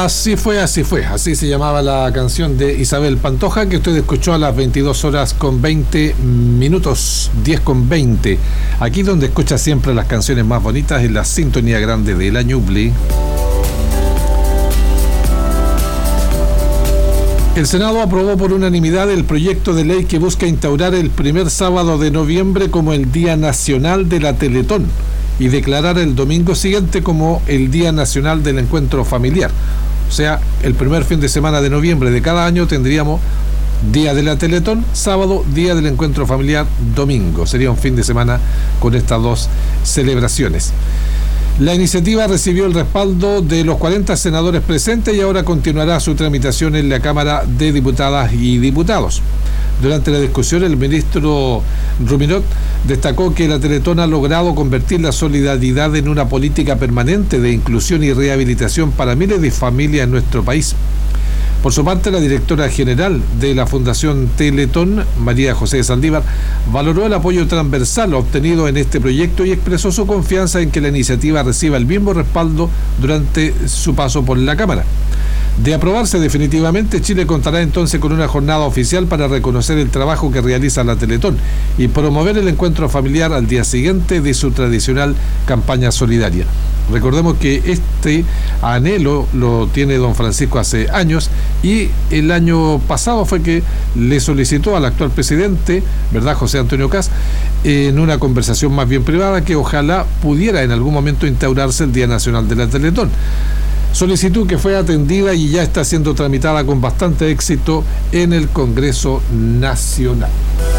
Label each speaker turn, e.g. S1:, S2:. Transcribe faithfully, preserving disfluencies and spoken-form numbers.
S1: Así fue, así fue. Así se llamaba la canción de Isabel Pantoja, que usted escuchó a las veintidós horas con veinte minutos, diez con veinte. Aquí donde escucha siempre las canciones más bonitas, en la sintonía grande de la Ñuble. El Senado aprobó por unanimidad el proyecto de ley que busca instaurar el primer sábado de noviembre como el Día Nacional de la Teletón y declarar el domingo siguiente como el Día Nacional del Encuentro Familiar. O sea, el primer fin de semana de noviembre de cada año tendríamos Día de la Teletón, sábado, Día del Encuentro Familiar, domingo. Sería un fin de semana con estas dos celebraciones. La iniciativa recibió el respaldo de los cuarenta senadores presentes y ahora continuará su tramitación en la Cámara de Diputadas y Diputados. Durante la discusión, el ministro Ruminot destacó que la Teletón ha logrado convertir la solidaridad en una política permanente de inclusión y rehabilitación para miles de familias en nuestro país. Por su parte, la directora general de la Fundación Teletón, María José Saldívar, valoró el apoyo transversal obtenido en este proyecto y expresó su confianza en que la iniciativa reciba el mismo respaldo durante su paso por la Cámara. De aprobarse definitivamente, Chile contará entonces con una jornada oficial para reconocer el trabajo que realiza la Teletón y promover el encuentro familiar al día siguiente de su tradicional campaña solidaria. Recordemos que este anhelo lo tiene don Francisco hace años y el año pasado fue que le solicitó al actual presidente, ¿verdad?, José Antonio Kast, en una conversación más bien privada, que ojalá pudiera en algún momento instaurarse el Día Nacional de la Teletón. Solicitud que fue atendida y ya está siendo tramitada con bastante éxito en el Congreso Nacional.